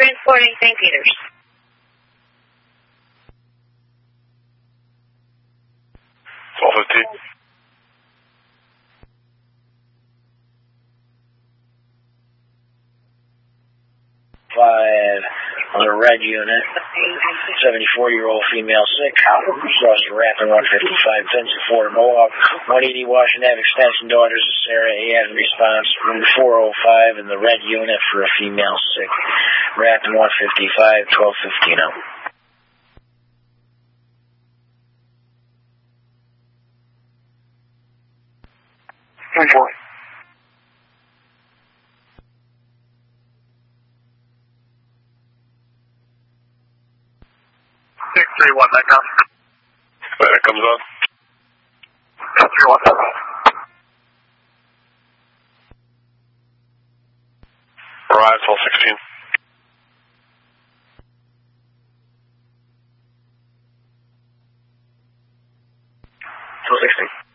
transporting St. Peter's. On a red unit, 74-year-old female sick, crossed the Rapid 155, Vincent Ford Mohawk, 180 Washington Ave Extension, daughters of Sarah A. Had response, room 405 in the red unit for a female sick, Rapid 155, 12:15 out. Report. 631, that comes. That comes on. 631. Arrive 12:16. 12:16.